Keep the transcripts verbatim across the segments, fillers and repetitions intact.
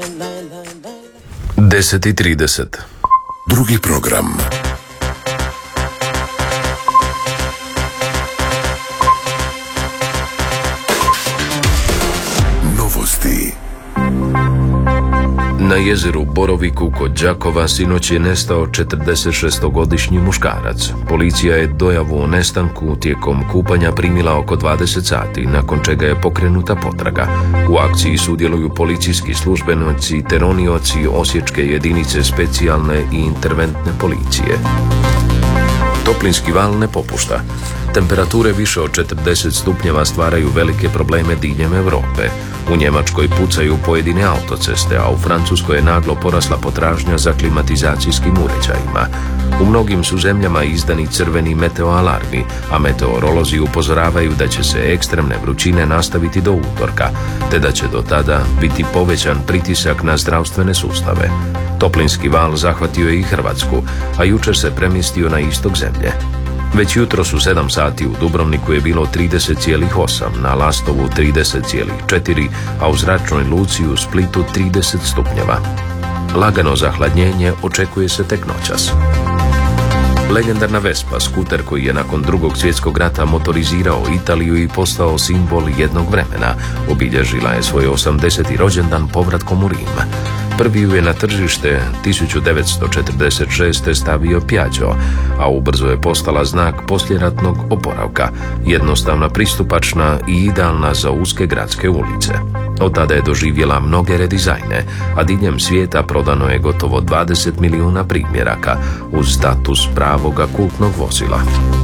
deset i trideset. Drugi program. Novosti. Na jezeru Boroviku kod Đakova sinoć je nestao četrdesetšestogodišnji muškarac. Policija je dojavu o nestanku tijekom kupanja primila oko dvadeset sati, nakon čega je pokrenuta potraga. U akciji sudjeluju policijski službenici te ronioci osječke jedinice specijalne i interventne policije. Toplinski val ne popušta. Temperature više od četrdeset stupnjeva stvaraju velike probleme diljem Europe. U Njemačkoj pucaju pojedine autoceste, a u Francuskoj je naglo porasla potražnja za klimatizacijskim uređajima. U mnogim su zemljama izdani crveni meteoalarmi, a meteorolozi upozoravaju da će se ekstremne vrućine nastaviti do utorka, te da će do tada biti povećan pritisak na zdravstvene sustave. Toplinski val zahvatio je i Hrvatsku, a jučer se premjestio na istok zemlje. Već jutros u sedam sati u Dubrovniku je bilo trideset zarez osam, na Lastovu trideset zarez četiri, a u zračnoj luci u Splitu trideset stupnjeva. Lagano zahladnjenje očekuje se tek noćas. Legendarna Vespa, skuter koji je nakon drugog svjetskog rata motorizirao Italiju i postao simbol jednog vremena, obilježila je svoj osamdeseti rođendan povratkom u Rim. Prvi ju je na tržište tisuću devetsto četrdeset šeste. stavio Piaggio, a ubrzo je postala znak poslijeratnog oporavka, jednostavna, pristupačna i idealna za uske gradske ulice. Od tada je doživjela mnoge redizajne, a diljem svijeta prodano je gotovo dvadeset milijuna primjeraka uz status pravoga kultnog vozila.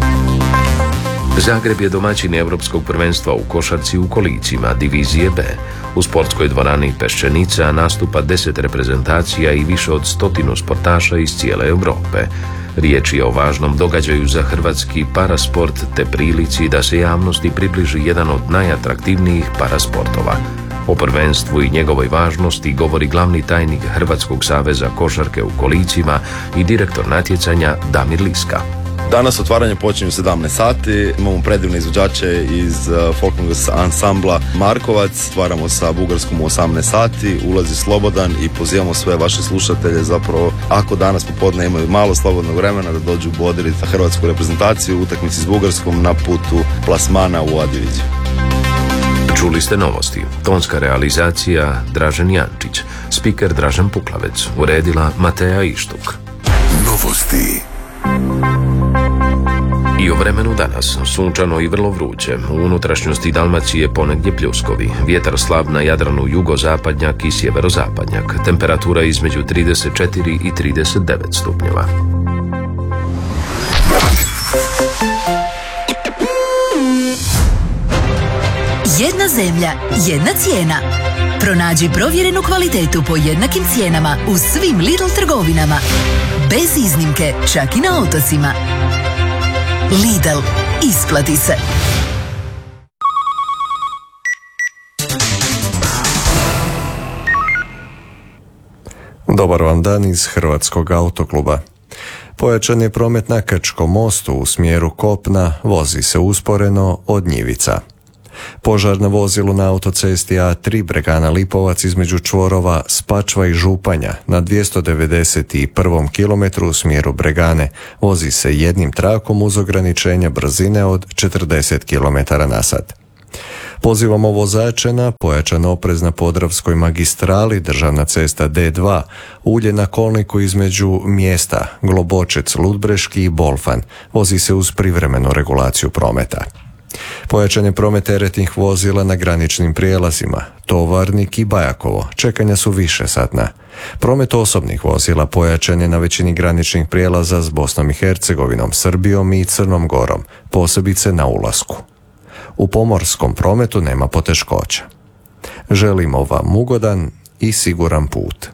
Zagreb je domaćin Europskog prvenstva u košarci u kolicima divizije B. U sportskoj dvorani Peščenica nastupa deset reprezentacija i više od stotinu sportaša iz cijele Europe. Riječ je o važnom događaju za hrvatski parasport te prilici da se javnosti približi jedan od najatraktivnijih parasportova. O prvenstvu i njegovoj važnosti govori glavni tajnik Hrvatskog saveza košarke u kolicima i direktor natjecanja Damir Liska. Danas otvaranje počinje u sedamnaest sati, imamo predivne izvođače iz folknog ansambla Markovac, otvaramo sa Bugarskom u osamnaest sati, ulazi slobodan i pozivamo sve vaše slušatelje, zapravo ako danas popodne imaju malo slobodnog vremena, da dođu bodriti hrvatsku reprezentaciju u utakmici s Bugarskom na putu plasmana u A diviziju. Čuli ste novosti. Tonska realizacija Dražen Jančić, spiker Dražen Puklavec, uredila Mateja Ištuk. Novosti. I o vremenu danas, sunčano i vrlo vruće, u unutrašnjosti Dalmacije ponegdje pljuskovi, vjetar slab na Jadranu jugozapadnjak i sjeverozapadnjak, temperatura između trideset četiri i trideset devet stupnjeva. Jedna zemlja, jedna cijena. Pronađi provjerenu kvalitetu po jednakim cijenama u svim Lidl trgovinama. Bez iznimke, čak i na otocima. Lidl, isplati se. Dobar vam dan iz Hrvatskog autokluba. Pojačan je promet na Krčkom mostu u smjeru kopna, vozi se usporeno od Njivica. Požar na vozilu na autocesti A tri Bregana Lipovac između čvorova Spačva i Županja na dvjesto devedeset prvom kilometru u smjeru Bregane, vozi se jednim trakom uz ograničenja brzine od četrdeset kilometara na sat. Pozivamo vozače na pojačan oprez na Podravskoj magistrali, državna cesta D dva, ulje na kolniku između mjesta Globočec, Ludbreški i Bolfan, vozi se uz privremenu regulaciju prometa. Pojačan je promet teretnih vozila na graničnim prijelazima, Tovarnik i Bajakovo, čekanja su više satna. Promet osobnih vozila pojačan je na većini graničnih prijelaza s Bosnom i Hercegovinom, Srbijom i Crnom Gorom, posebice na ulasku. U pomorskom prometu nema poteškoća. Želimo vam ugodan i siguran put.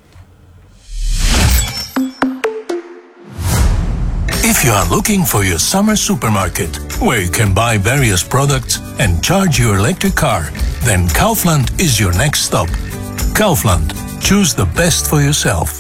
If you are looking for your summer supermarket, where you can buy various products and charge your electric car, then Kaufland is your next stop. Kaufland. Choose the best for yourself.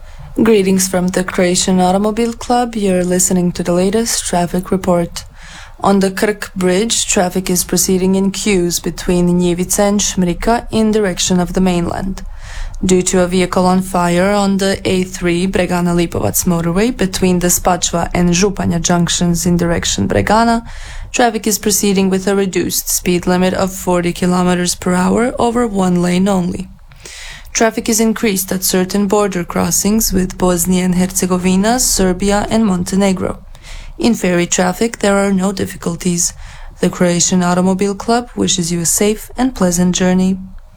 Greetings from the Croatian Automobile Club. You're listening to the latest traffic report. On the Krk Bridge, traffic is proceeding in queues between Njivica and Šmrika in direction of the mainland. Due to a vehicle on fire on the A three Bregana-Lipovac motorway between the Spačva and Županja junctions in direction Bregana, traffic is proceeding with a reduced speed limit of forty kilometers per hour over one lane only. Traffic is increased at certain border crossings with Bosnia and Herzegovina, Serbia and Montenegro. In ferry traffic, there are no difficulties. The Croatian Automobile Club wishes you a safe and pleasant journey.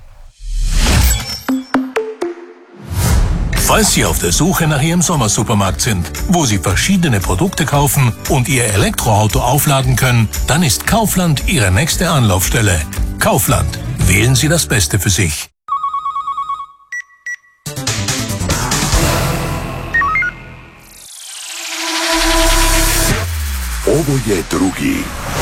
Falls Sie auf der Suche nach Ihrem Sommersupermarkt sind, wo Sie verschiedene Produkte kaufen und Ihr Elektroauto aufladen können, dann ist Kaufland Ihre nächste Anlaufstelle. Kaufland. Wählen Sie das Beste für sich. Ovo je drugi